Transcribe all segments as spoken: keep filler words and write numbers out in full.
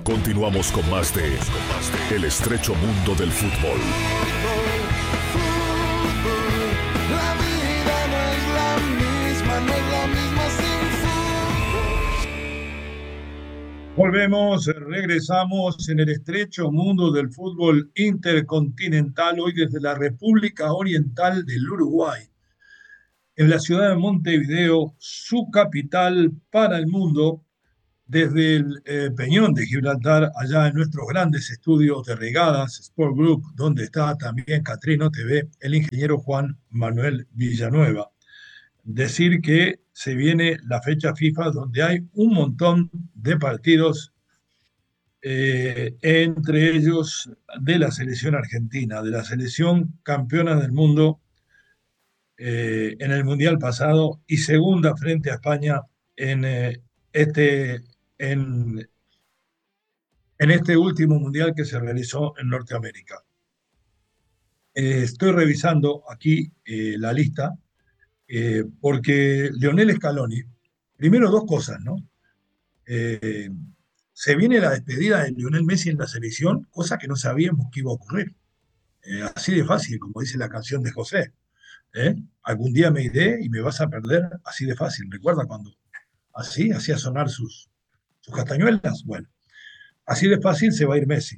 Continuamos con más de El estrecho mundo del fútbol. La vida no es la misma, no es la misma sin fútbol. Volvemos, regresamos en el estrecho mundo del fútbol intercontinental, hoy desde la República Oriental del Uruguay, en la ciudad de Montevideo, su capital para el mundo, desde el eh, Peñón de Gibraltar, allá en nuestros grandes estudios de Regadas Sport Group, donde está también Catrino T V, el ingeniero Juan Manuel Villanueva. Decir que se viene la fecha FIFA donde hay un montón de partidos, eh, entre ellos de la selección argentina, de la selección campeona del mundo eh, en el Mundial pasado y segunda frente a España en, eh, este, en, en este último Mundial que se realizó en Norteamérica. Eh, estoy revisando aquí eh, la lista eh, porque Lionel Scaloni, primero dos cosas, ¿no? Eh, se viene la despedida de Lionel Messi en la selección, cosa que no sabíamos que iba a ocurrir. Eh, así de fácil, como dice la canción de José. ¿eh? Algún día me iré y me vas a perder, así de fácil. ¿Recuerda cuando así hacía sonar sus, sus castañuelas? Bueno, así de fácil se va a ir Messi.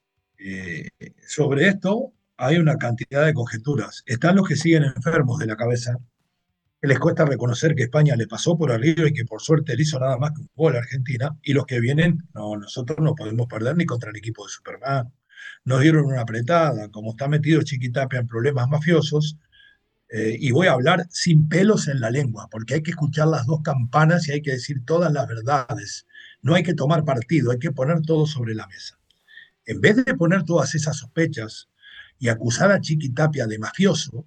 Eh, sobre esto hay una cantidad de conjeturas. Están los que siguen enfermos de la cabeza, que les cuesta reconocer que España le pasó por arriba y que por suerte le hizo nada más que un gol a Argentina, y los que vienen, no, nosotros no podemos perder ni contra el equipo de Superman. Nos dieron una apretada, como está metido Chiquitapia en problemas mafiosos, eh, y voy a hablar sin pelos en la lengua, porque hay que escuchar las dos campanas y hay que decir todas las verdades. No hay que tomar partido, hay que poner todo sobre la mesa. En vez de poner todas esas sospechas y acusar a Chiquitapia de mafioso,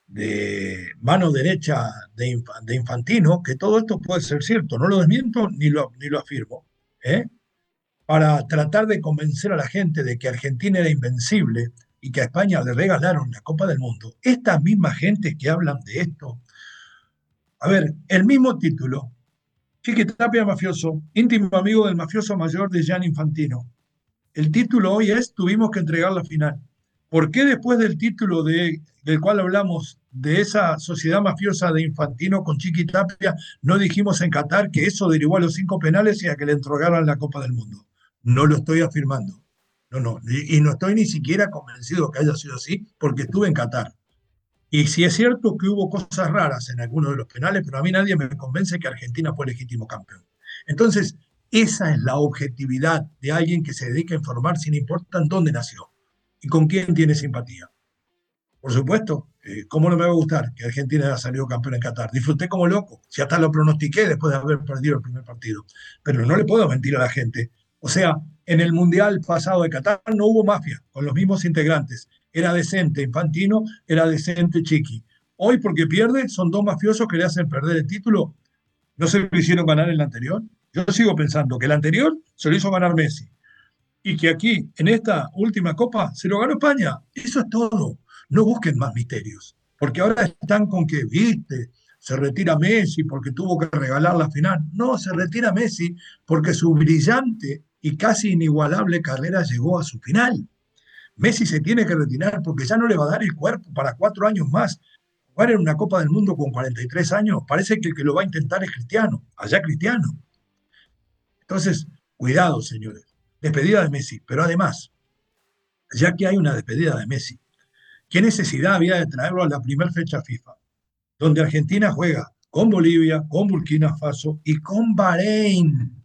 de mano derecha de, Inf de Infantino, que todo esto puede ser cierto, no lo desmiento ni lo, ni lo afirmo, ¿eh? para tratar de convencer a la gente de que Argentina era invencible y que a España le regalaron la Copa del Mundo. Esta misma gente que hablan de esto, a ver, el mismo título, Chiquitapia mafioso, íntimo amigo del mafioso mayor de Gianni Infantino. El título hoy es Tuvimos que entregar la final. ¿Por qué después del título de, del cual hablamos, de esa sociedad mafiosa de Infantino con Chiquitapia, no dijimos en Qatar que eso derivó a los cinco penales y a que le entregaran la Copa del Mundo? No lo estoy afirmando. No, no. Y, y no estoy ni siquiera convencido que haya sido así porque estuve en Qatar. Y sí es cierto que hubo cosas raras en algunos de los penales, pero a mí nadie me convence que Argentina fue legítimo campeón. Entonces, esa es la objetividad de alguien que se dedica a informar sin importar dónde nació y con quién tiene simpatía. Por supuesto, eh, ¿cómo no me va a gustar que Argentina haya salido campeón en Qatar? Disfruté como loco, si hasta lo pronostiqué después de haber perdido el primer partido. Pero no le puedo mentir a la gente. O sea, en el Mundial pasado de Qatar no hubo mafia, con los mismos integrantes. Era decente Infantino, era decente Chiqui. Hoy, porque pierde, son dos mafiosos que le hacen perder el título. ¿No se lo hicieron ganar el anterior? Yo sigo pensando que el anterior se lo hizo ganar Messi y que aquí, en esta última Copa, se lo ganó España. Eso es todo. No busquen más misterios, porque ahora están con que, viste, se retira Messi porque tuvo que regalar la final. No, se retira Messi porque su brillante y casi inigualable carrera llegó a su final. Messi se tiene que retirar porque ya no le va a dar el cuerpo para cuatro años más. Jugar en una Copa del Mundo con cuarenta y tres años, parece que el que lo va a intentar es Cristiano, allá Cristiano. Entonces, cuidado, señores. Despedida de Messi, pero además, ya que hay una despedida de Messi, ¿qué necesidad había de traerlo a la primera fecha FIFA? Donde Argentina juega con Bolivia, con Burkina Faso y con Bahrein.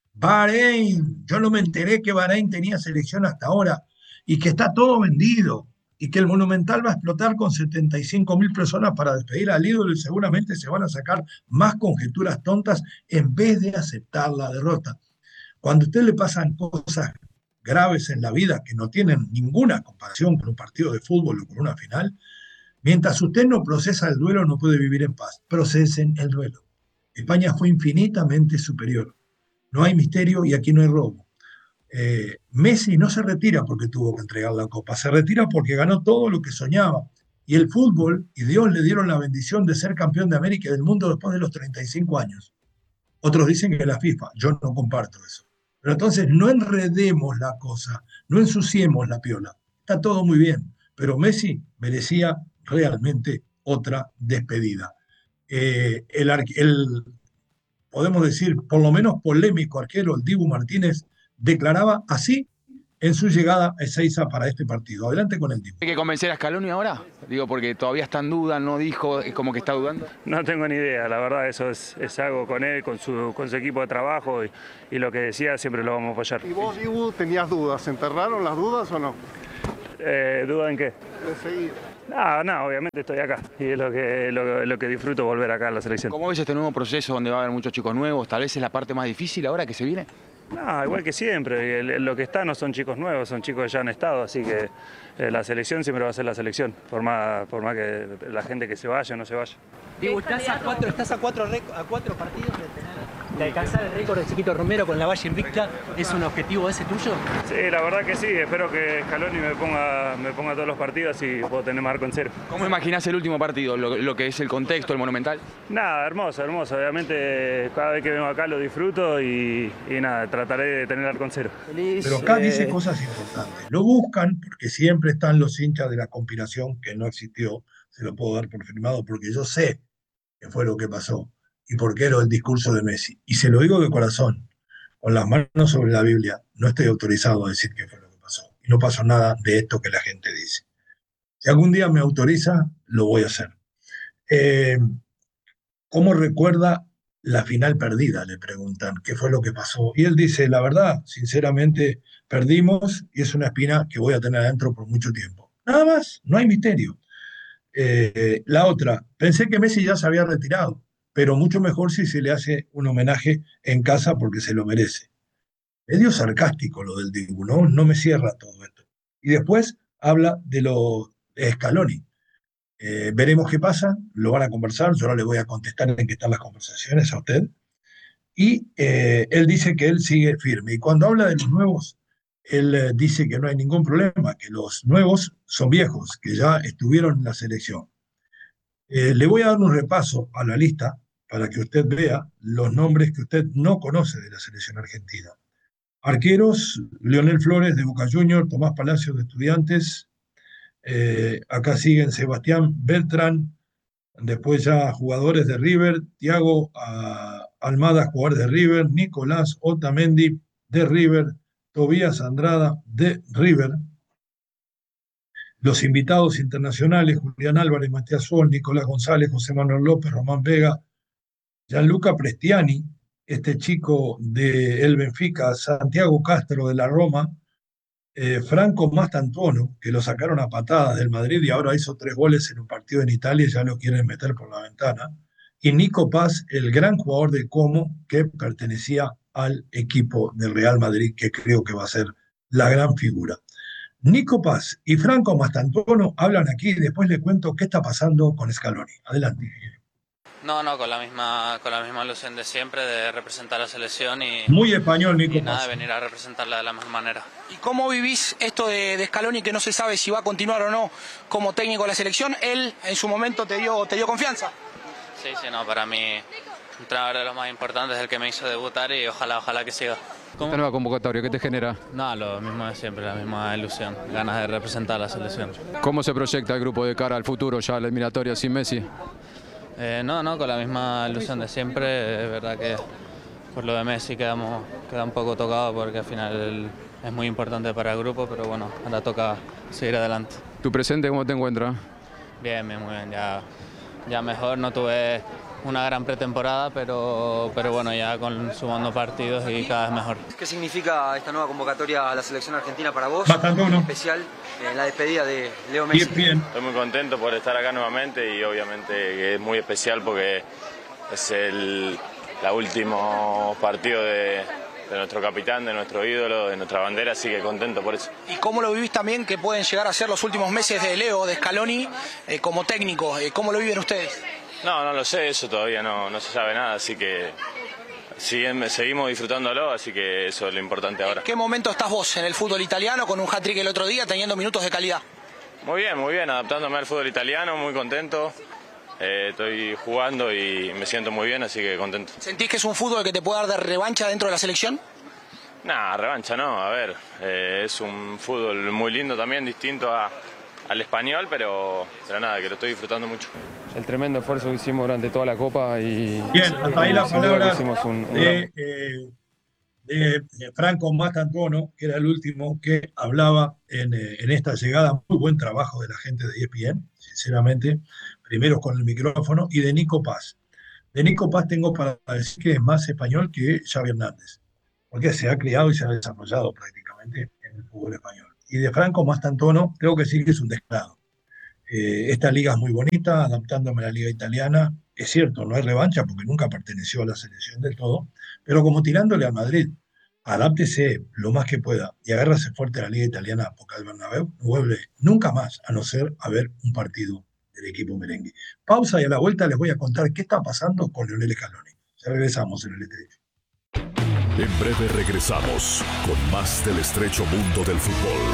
Bahrein. Yo no me enteré que Bahrein tenía selección hasta ahora y que está todo vendido y que el Monumental va a explotar con setenta y cinco mil personas para despedir al ídolo y seguramente se van a sacar más conjeturas tontas en vez de aceptar la derrota. Cuando a usted le pasan cosas graves en la vida que no tienen ninguna comparación con un partido de fútbol o con una final, mientras usted no procesa el duelo no puede vivir en paz. Procesen el duelo. España fue infinitamente superior. No hay misterio y aquí no hay robo. Eh, Messi no se retira porque tuvo que entregar la copa, se retira porque ganó todo lo que soñaba. Y el fútbol y Dios le dieron la bendición de ser campeón de América y del mundo después de los treinta y cinco años. Otros dicen que la FIFA, yo no comparto eso. Pero entonces no enredemos la cosa, no ensuciemos la piola. Está todo muy bien, pero Messi merecía realmente otra despedida. Eh, el, el, podemos decir, por lo menos polémico arquero, el Dibu Martínez, declaraba así en su llegada a Ezeiza para este partido. Adelante con el Dibu. ¿Hay que convencer a Scaloni ahora? Digo, porque todavía está en duda, no dijo, es como que está dudando. No tengo ni idea, la verdad, eso es, es algo con él, con su, con su equipo de trabajo y, y lo que decía siempre lo vamos a apoyar. ¿Y vos, Dibu, tenías dudas? ¿Se enterraron las dudas o no? Eh, ¿Duda en qué? De seguir. No, no, obviamente estoy acá y es lo que, lo, lo que disfruto volver acá a la selección. ¿Cómo ves este nuevo proceso donde va a haber muchos chicos nuevos? Tal vez es la parte más difícil ahora que se viene. No, igual que siempre, el, lo que está no son chicos nuevos, son chicos que ya han estado, así que eh, la selección siempre va a ser la selección, por más, por más que la gente que se vaya o no se vaya. Digo, estás a cuatro, estás a cuatro, a cuatro partidos de, tener, de alcanzar el récord de Chiquito Romero con la Valle Invicta. ¿Es un objetivo ese tuyo? Sí, la verdad que sí, espero que Scaloni me ponga, me ponga todos los partidos y puedo tener marco en cero. ¿Cómo imaginás el último partido, lo, lo que es el contexto, el Monumental? Nada, hermoso, hermoso, obviamente cada vez que vengo acá lo disfruto y, y nada, trataré de tener arco en cero. Pero acá dice cosas importantes. Lo buscan porque siempre están los hinchas de la conspiración, que no existió, se lo puedo dar por firmado porque yo sé que fue lo que pasó y por qué era el discurso de Messi. Y se lo digo de corazón, con las manos sobre la Biblia, no estoy autorizado a decir qué fue lo que pasó. Y no pasó nada de esto que la gente dice. Si algún día me autoriza, lo voy a hacer. Eh, ¿Cómo recuerda la final perdida? Le preguntan, ¿qué fue lo que pasó? Y él dice, la verdad, sinceramente, perdimos y es una espina que voy a tener adentro por mucho tiempo. Nada más, no hay misterio. Eh, la otra, pensé que Messi ya se había retirado, pero mucho mejor si se le hace un homenaje en casa porque se lo merece. Medio sarcástico lo del Dibu, ¿no? No me cierra todo esto. Y después habla de lo de Scaloni. Eh, veremos qué pasa, lo van a conversar, yo no le voy a contestar en qué están las conversaciones a usted. Y eh, él dice que él sigue firme. Y cuando habla de los nuevos, él eh, dice que no hay ningún problema, que los nuevos son viejos, que ya estuvieron en la selección. Eh, le voy a dar un repaso a la lista para que usted vea los nombres que usted no conoce de la selección argentina. Arqueros, Leonel Flores de Boca Juniors, Tomás Palacios de Estudiantes, eh, acá siguen Sebastián Beltrán, después ya jugadores de River, Thiago uh, Almada, jugador de River, Nicolás Otamendi de River, Tobías Andrada de River. Los invitados internacionales, Julián Álvarez, Matías Sol, Nicolás González, José Manuel López, Román Vega, Gianluca Prestiani, este chico del Benfica, Santiago Castro de la Roma, eh, Franco Mastantuono, que lo sacaron a patadas del Madrid y ahora hizo tres goles en un partido en Italia y ya lo quieren meter por la ventana, y Nico Paz, el gran jugador de Como, que pertenecía al equipo del Real Madrid, que creo que va a ser la gran figura. Nico Paz y Franco Mastantuono hablan aquí y después le cuento qué está pasando con Scaloni. Adelante. No, no, con la misma con la misma ilusión de siempre, de representar a la selección y... Muy español, Nico y nada, Paz. de venir a representarla de la mejor manera. ¿Y cómo vivís esto de, de Scaloni, que no se sabe si va a continuar o no como técnico de la selección? Él en su momento te dio, te dio confianza. Sí, sí, no, para mí un entrenador de los más importantes, el que me hizo debutar y ojalá, ojalá que siga. ¿Cómo? Esta nueva convocatoria, ¿qué te genera? No, lo mismo de siempre, la misma ilusión, ganas de representar a la selección. ¿Cómo se proyecta el grupo de cara al futuro, ya la eliminatoria sin Messi? Eh, no, no, con la misma ilusión de siempre. Es verdad que por lo de Messi quedamos, queda un poco tocado porque al final es muy importante para el grupo, pero bueno, ahora toca seguir adelante. ¿Tu presente cómo te encuentras? Bien, bien, muy bien, ya, ya mejor, no tuve una gran pretemporada, pero, pero bueno, ya con sumando partidos y cada vez mejor. ¿Qué significa esta nueva convocatoria a la selección argentina para vos? Bastante uno. En especial en la despedida de Leo Messi. Bien, bien. Estoy muy contento por estar acá nuevamente y obviamente que es muy especial porque es el la último partido de, de nuestro capitán, de nuestro ídolo, de nuestra bandera, así que contento por eso. ¿Y cómo lo vivís también que pueden llegar a ser los últimos meses de Leo, de Scaloni, eh, como técnico? Eh, ¿Cómo lo viven ustedes? No, no lo sé, eso todavía no, no se sabe nada, así que siguen, seguimos disfrutándolo, así que eso es lo importante ahora. ¿Qué momento estás vos en el fútbol italiano con un hat-trick el otro día, teniendo minutos de calidad? Muy bien, muy bien, adaptándome al fútbol italiano, muy contento. Eh, estoy jugando y me siento muy bien, así que contento. ¿Sentís que es un fútbol que te puede dar de revancha dentro de la selección? Nah, revancha no, a ver, eh, es un fútbol muy lindo también, distinto a, al español, pero, pero nada, que lo estoy disfrutando mucho. El tremendo esfuerzo que hicimos durante toda la Copa y... Bien, hasta ahí las palabras un, un de, eh, de, de Franco Mastantuono, que era el último que hablaba en, eh, en esta llegada. Muy buen trabajo de la gente de E S P N, sinceramente, primero con el micrófono, y de Nico Paz. De Nico Paz tengo para decir que es más español que Xavi Hernández, porque se ha criado y se ha desarrollado prácticamente en el fútbol español. Y de Franco Mastantuono, tengo que decir que es un descarado. Eh, esta liga es muy bonita, adaptándome a la liga italiana. Es cierto, no hay revancha porque nunca perteneció a la selección del todo, pero como tirándole al Madrid, adáptese lo más que pueda y agárrase fuerte a la liga italiana, porque al Bernabéu no vuelve nunca más, a no ser a ver un partido del equipo merengue. Pausa y a la vuelta les voy a contar qué está pasando con Lionel Scaloni. Ya regresamos en el Estrecho. En breve regresamos con más del estrecho mundo del fútbol.